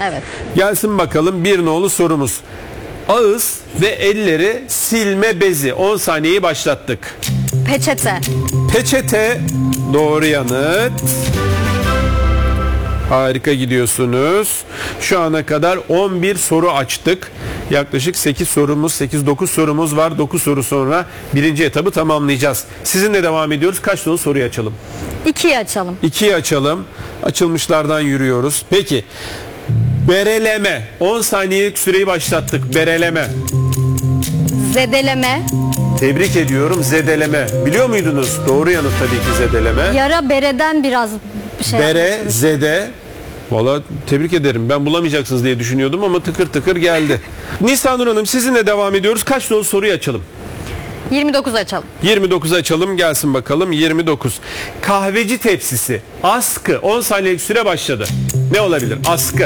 Evet. Gelsin bakalım bir nolu sorumuz. Ağız ve elleri silme bezi. 10 saniyeyi başlattık. Peçete. Peçete doğru yanıt. Harika gidiyorsunuz. Şu ana kadar 11 soru açtık. Yaklaşık 8-9 sorumuz var. 9 soru sonra birinci etabı tamamlayacağız. Sizinle devam ediyoruz. Kaç nolu soruyu açalım? 2'yi açalım. 2'yi açalım. Açılmışlardan yürüyoruz. Peki. Bereleme. 10 saniyelik süreyi başlattık. Bereleme. Zedeleme. Tebrik ediyorum. Zedeleme. Biliyor muydunuz? Doğru yanıt tabii ki zedeleme. Yara bereden biraz şey Bere, yapmışsınız. zede. Valla tebrik ederim. Ben bulamayacaksınız diye düşünüyordum ama tıkır tıkır geldi. Nisanur Hanım sizinle devam ediyoruz. Kaç nolu soruyu açalım? 29 açalım. 29 açalım. Gelsin bakalım. 29. Kahveci tepsisi. Askı. 10 saniyelik süre başladı. Ne olabilir? Askı.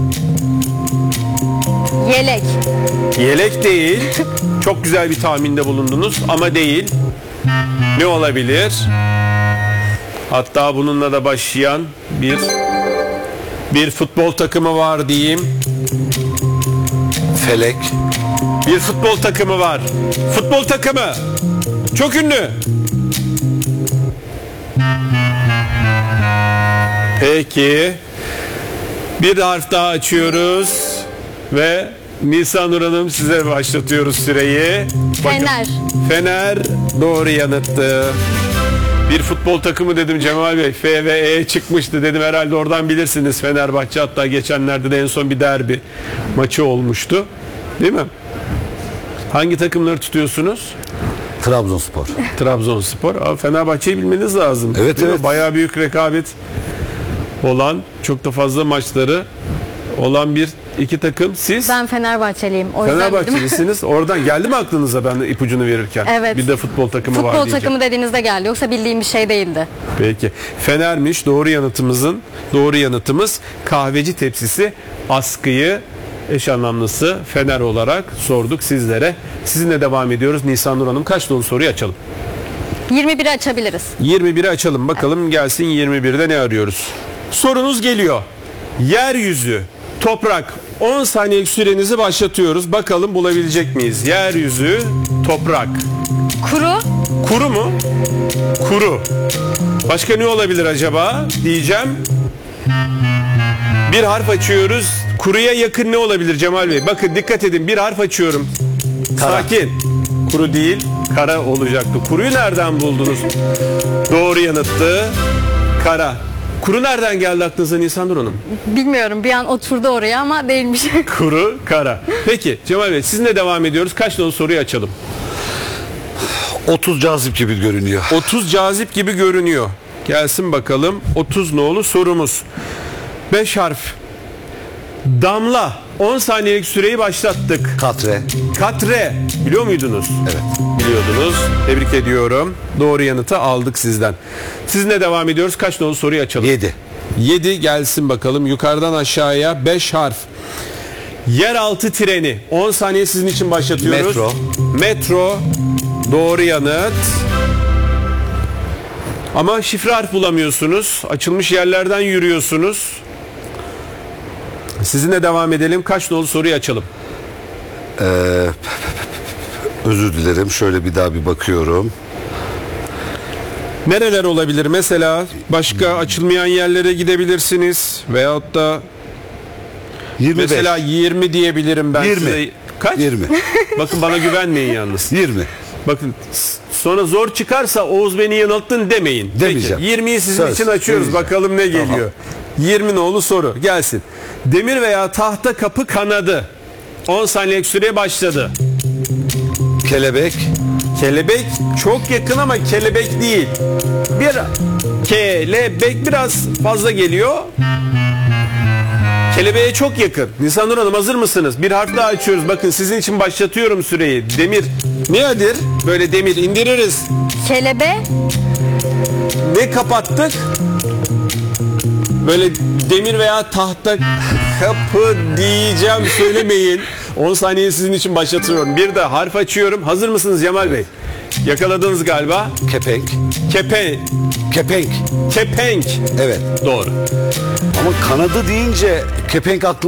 Yelek. Yelek değil. Çok güzel bir tahminde bulundunuz ama değil. Ne olabilir? Hatta bununla da başlayan bir futbol takımı var diyeyim. Felek. Bir futbol takımı var. Futbol takımı. Çok ünlü. Peki. Bir harf daha açıyoruz. Ve Nisanur Hanım size başlatıyoruz süreyi. Fener. Fener doğru yanıttı. Bir futbol takımı dedim Cemal Bey. F ve E çıkmıştı dedim. Herhalde oradan bilirsiniz. Fenerbahçe hatta geçenlerde de en son bir derbi maçı olmuştu. Değil mi? Hangi takımları tutuyorsunuz? Trabzonspor. Trabzonspor. Abi Fenerbahçe'yi bilmeniz lazım. Evet, Değil mi? evet. Bayağı büyük rekabet olan, çok da fazla maçları olan iki takım. Siz Ben Fenerbahçeliyim. O yüzden bildim. Fenerbahçelisiniz. Oradan geldi mi aklınıza ben ipucunu verirken? Evet. Bir de futbol takımı var Futbol diyeceğim. takımı dediğinizde geldi. Yoksa bildiğim bir şey değildi. Peki. Fener'miş doğru yanıtımız kahveci tepsisi, askıyı eş anlamlısı Fener olarak sorduk sizlere. Sizinle devam ediyoruz. Nisanur Hanım kaç nolu soruyu açalım? 21'i açabiliriz. 21'i açalım. Bakalım gelsin 21'de ne arıyoruz? Sorunuz geliyor. Yeryüzü, toprak. 10 saniyelik sürenizi başlatıyoruz. Bakalım bulabilecek miyiz? Yeryüzü, toprak. Kuru. Kuru mu? Kuru. Başka ne olabilir acaba? Diyeceğim. Bir harf açıyoruz. Kuruya yakın ne olabilir Cemal Bey? Bakın dikkat edin. Bir harf açıyorum. Kara. Sakin. Kuru değil, kara olacaktı. Kuruyu nereden buldunuz? Doğru yanıttı. Kara. Kuru nereden geldi aklınıza Nisanur Hanım? Bilmiyorum, bir an oturdu oraya ama değilmiş. Kuru, kara. Peki Cemal Bey sizinle devam ediyoruz. Kaç nolu soruyu açalım? 30 cazip gibi görünüyor. 30 cazip gibi görünüyor. Gelsin bakalım 30 nolu sorumuz. 5 harf. Damla. 10 saniyelik süreyi başlattık. Katre. Katre. Biliyor muydunuz? Evet. Biliyordunuz. Tebrik ediyorum. Doğru yanıtı aldık sizden. Sizinle devam ediyoruz. Kaç nolu soruyu açalım? 7. 7 gelsin bakalım. Yukarıdan aşağıya 5 harf. Yeraltı treni. 10 saniye sizin için başlatıyoruz. Metro. Metro. Doğru yanıt. Ama şifre harf bulamıyorsunuz. Açılmış yerlerden yürüyorsunuz. Sizinle devam edelim. Kaç nolu soruyu açalım? Özür dilerim. Şöyle bir daha bir bakıyorum. Nereler olabilir? Mesela başka açılmayan yerlere gidebilirsiniz. Veyahut da 25. mesela 20 diyebilirim ben 20. size. Kaç? 20. Bakın bana güvenmeyin yalnız. 20. Bakın sonra zor çıkarsa Oğuz beni yanılttın demeyin. Demeyeceğim. Peki, 20'yi sizin Söz, için açıyoruz. demeyeceğim. Bakalım ne geliyor. Tamam. 20 nolu soru gelsin. Demir veya tahta kapı kanadı. 10 saniyelik süre başladı. Kelebek. Kelebek çok yakın ama kelebek değil. Bir kelebek biraz fazla geliyor. Kelebeğe çok yakın. Nisanur Hanım hazır mısınız? Bir harf daha açıyoruz. Bakın sizin için başlatıyorum süreyi. Demir. Nedir? Böyle demir indiririz. Kelebe. Ne kapattık? Böyle demir veya tahta kapı diyeceğim, söylemeyin. 10 saniye sizin için başlatıyorum. Bir de harf açıyorum. Hazır mısınız Cemal Bey? Yakaladınız galiba. Kepenk. Kepenk. Kepenk. Evet. Doğru. Ama kanadı deyince kepenk aklıma